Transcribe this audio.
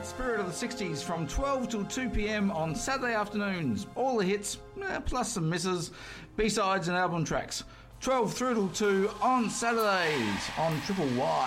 Spirit of the 60s from 12 till 2 p.m. on Saturday afternoons. All the hits, plus some misses, B-sides and album tracks. 12 through till 2 on Saturdays on Triple Y.